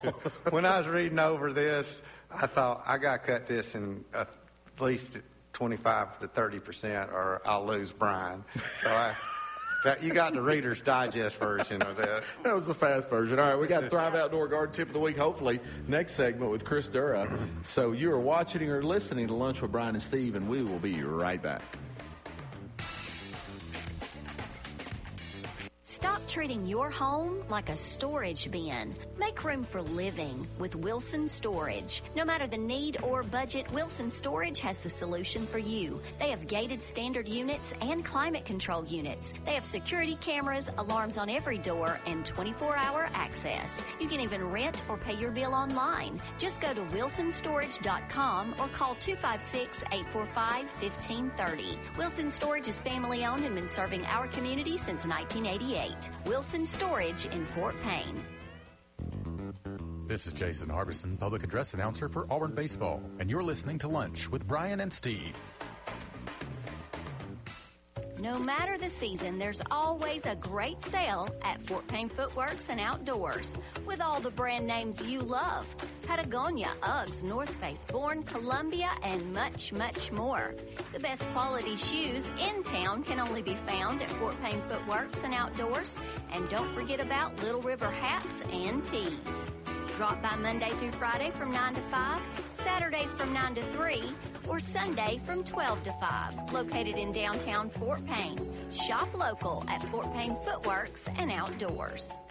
When I was reading over this, I thought I got to cut this in at least 25 to 30%, or I'll lose Brian. So you got the Reader's Digest version of that. That was the fast version. All right, we got Thrive Outdoor Garden Tip of the Week, hopefully, next segment with Chris Dura. So you are watching or listening to Lunch with Brian and Steve, and we will be right back. Stop treating your home like a storage bin. Make room for living with Wilson Storage. No matter the need or budget, Wilson Storage has the solution for you. They have gated standard units and climate control units. They have security cameras, alarms on every door, and 24-hour access. You can even rent or pay your bill online. Just go to wilsonstorage.com or call 256-845-1530. Wilson Storage is family owned and been serving our community since 1988. Wilson Storage in Fort Payne. This is Jason Harbison, public address announcer for Auburn Baseball, and you're listening to Lunch with Brian and Steve. No matter the season, there's always a great sale at Fort Payne Footworks and Outdoors with all the brand names you love. Patagonia, Uggs, North Face, Bourne, Columbia, and much, much more. The best quality shoes in town can only be found at Fort Payne Footworks and Outdoors. And don't forget about Little River hats and tees. Drop by Monday through Friday from 9 to 5, Saturdays from 9 to 3, or Sunday from 12 to 5. Located in downtown Fort Payne. Shop local at Fort Payne Footworks and Outdoors.